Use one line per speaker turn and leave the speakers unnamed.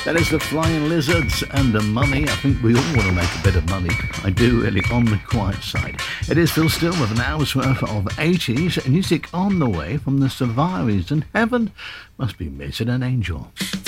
That is the Flying Lizards and the money. I think we all want to make a bit of money. I do, really, on the quiet side. It is Phil Still with an hour's worth of 80s music on the way from the Savaris, and heaven must be missing an angel.